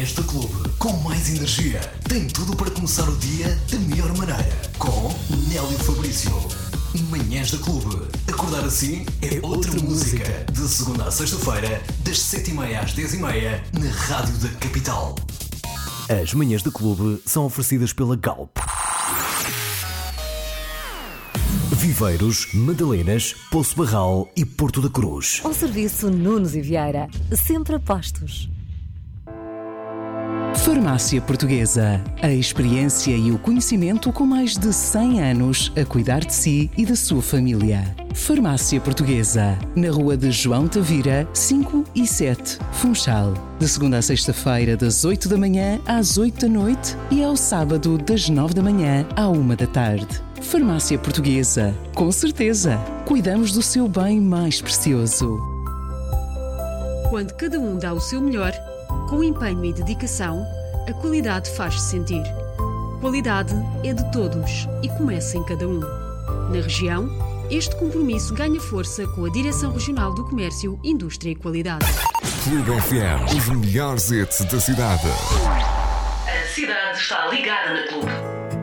Manhãs da Clube, com mais energia. Tem tudo para começar o dia da melhor maneira. Com Nélio Fabrício. Manhãs da Clube. Acordar assim é outra música. De segunda à sexta-feira, das 7h30 às 10h30, na Rádio da Capital. As Manhãs da Clube são oferecidas pela Galp. Viveiros, Madalenas, Poço Barral e Porto da Cruz. Ao serviço Nunes e Vieira, sempre a postos. Farmácia Portuguesa. A experiência e o conhecimento com mais de 100 anos a cuidar de si e da sua família. Farmácia Portuguesa. Na rua de João Tavira, 5 e 7, Funchal. De segunda a sexta-feira, das 8 da manhã às 8 da noite e ao sábado, das 9 da manhã à 1 da tarde. Farmácia Portuguesa. Com certeza, cuidamos do seu bem mais precioso. Quando cada um dá o seu melhor, com empenho e dedicação, a qualidade faz-se sentir. Qualidade é de todos e começa em cada um. Na região, este compromisso ganha força com a Direção Regional do Comércio, Indústria e Qualidade. Clube FM, os melhores hits da cidade. A cidade está ligada na Clube.